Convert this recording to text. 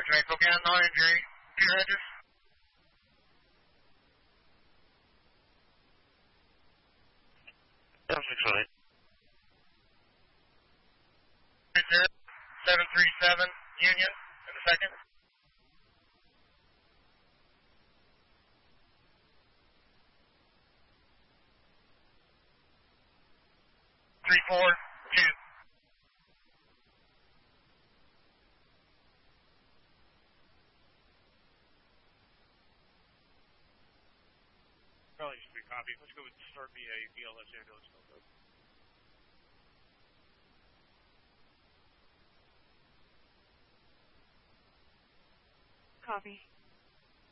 Metro County, non-injury. Two hedges. M618. 737 Union in the second. 342. Charlie Street, copy. Let's go with start BA, BLS ambulance. Copy.